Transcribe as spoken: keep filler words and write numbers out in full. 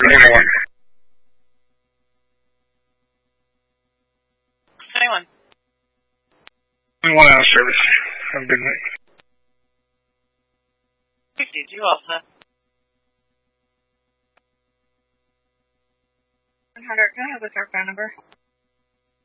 Anyone. Anyone. Anyone out of service. Have a good night. Did you also? one hundred, can I have the car phone number?